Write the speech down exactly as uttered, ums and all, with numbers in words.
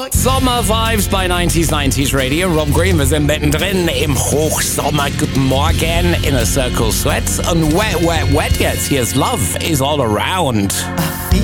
Sommer-Vibes bei neunzig neunzig Radio. Rob Green, wir sind mittendrin im Hochsommer. Guten Morgen in a Circle Sweats. Und wet, wet, wet jetzt. Hier ist Love is all around.